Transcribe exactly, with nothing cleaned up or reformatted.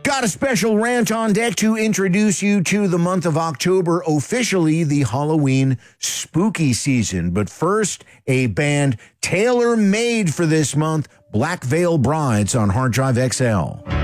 Got a special rant on deck to introduce you to the month of October, officially the Halloween spooky season. But first, a band tailor-made for this month, Black Veil Brides on Hard Drive X L.